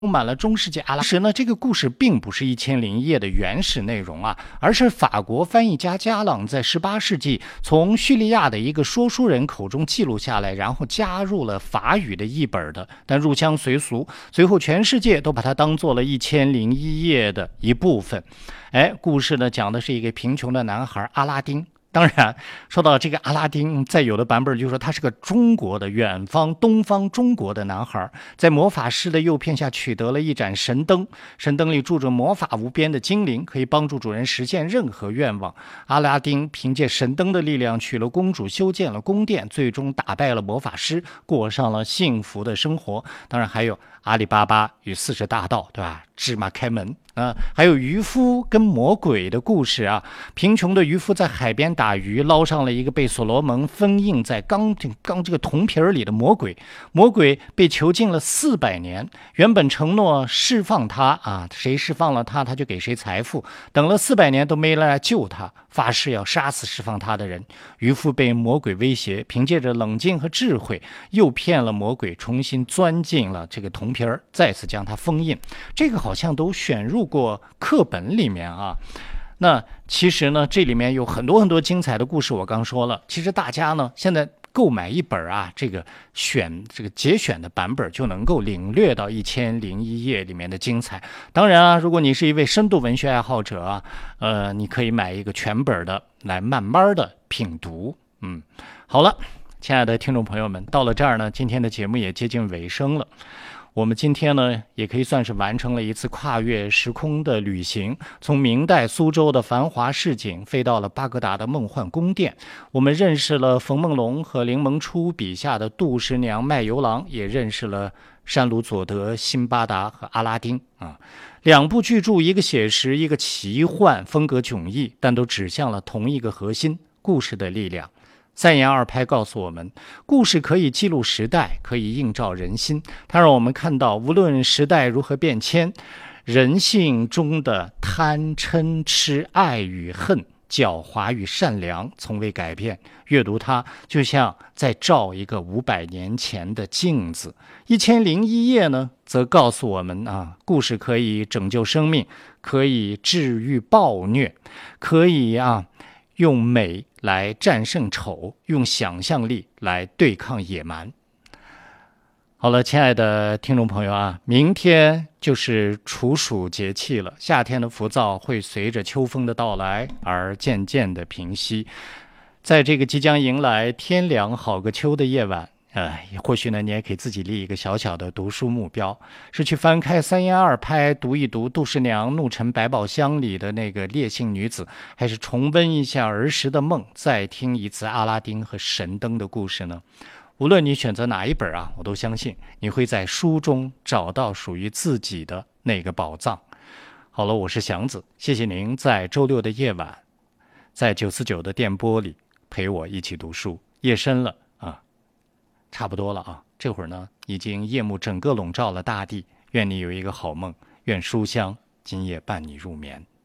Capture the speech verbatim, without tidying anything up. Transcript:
充满了中世纪阿拉。其实呢，这个故事并不是《一千零一夜》的原始内容啊，而是法国翻译家加朗在十八世纪从叙利亚的一个说书人口中记录下来，然后加入了法语的译本的，但入乡随俗，随后全世界都把它当做了《一千零一夜》的一部分。哎，故事呢讲的是一个贫穷的男孩阿拉丁。当然，说到这个阿拉丁，在有的版本就说他是个中国的远方东方中国的男孩，在魔法师的诱骗下取得了一盏神灯，神灯里住着魔法无边的精灵，可以帮助主人实现任何愿望。阿拉丁凭借神灯的力量娶了公主，修建了宫殿，最终打败了魔法师，过上了幸福的生活。当然还有阿里巴巴与四十大盗，对吧？芝麻开门啊，还有渔夫跟魔鬼的故事啊。贫穷的渔夫在海边打鱼，捞上了一个被所罗门封印在钢钢这个铜瓶里的魔鬼。魔鬼被囚禁了四百年，原本承诺释放他啊，谁释放了他，他就给谁财富。等了四百年都没来救他，发誓要杀死释放他的人。渔夫被魔鬼威胁，凭借着冷静和智慧，诱骗了魔鬼，重新钻进了这个铜瓶，再次将它封印。这个好像都选入过课本里面啊。那其实呢，这里面有很多很多精彩的故事。我刚说了，其实大家呢现在购买一本啊，这个选这个节选的版本，就能够领略到《一千零一夜》里面的精彩。当然啊，如果你是一位深度文学爱好者啊，呃，你可以买一个全本的来慢慢的品读。嗯，好了，亲爱的听众朋友们，到了这儿呢，今天的节目也接近尾声了。我们今天呢，也可以算是完成了一次跨越时空的旅行，从明代苏州的繁华市井飞到了巴格达的梦幻宫殿。我们认识了冯梦龙和林萌初笔下的杜十娘卖油郎，也认识了山鲁佐德、辛巴达和阿拉丁啊。两部巨著，一个写实，一个奇幻，风格迥异，但都指向了同一个核心：故事的力量。三言二拍告诉我们，故事可以记录时代，可以映照人心。它让我们看到，无论时代如何变迁，人性中的贪嗔痴爱与恨、狡猾与善良从未改变。阅读它，就像在照一个五百年前的镜子。一千零一夜呢，则告诉我们啊，故事可以拯救生命，可以治愈暴虐，可以啊用美来战胜丑，用想象力来对抗野蛮。好了，亲爱的听众朋友啊，明天就是处暑节气了，夏天的浮躁会随着秋风的到来而渐渐的平息。在这个即将迎来天凉好个秋的夜晚，呃，或许呢，你也可以自己立一个小小的读书目标，是去翻开三言二拍读一读杜十娘怒沉百宝箱里的那个烈性女子，还是重温一下儿时的梦，再听一次阿拉丁和神灯的故事呢？无论你选择哪一本啊，我都相信你会在书中找到属于自己的那个宝藏。好了，我是祥子，谢谢您在周六的夜晚，在九四九的电波里陪我一起读书。夜深了啊，差不多了啊，这会儿呢，已经夜幕整个笼罩了大地。愿你有一个好梦，愿书香今夜伴你入眠。